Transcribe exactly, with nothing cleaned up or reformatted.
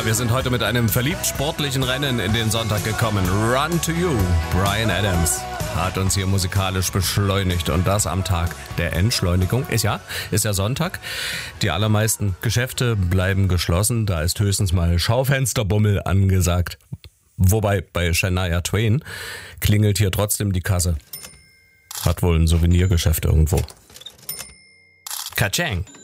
Ja, wir sind heute mit einem verliebt sportlichen Rennen in den Sonntag gekommen. Run to You, Bryan Adams, hat uns hier musikalisch beschleunigt und das am Tag der Entschleunigung. Ist ja, ist ja Sonntag. Die allermeisten Geschäfte bleiben geschlossen, da ist höchstens mal Schaufensterbummel angesagt. Wobei bei Shania Twain klingelt hier trotzdem die Kasse. Hat wohl ein Souvenirgeschäft irgendwo. Katschang!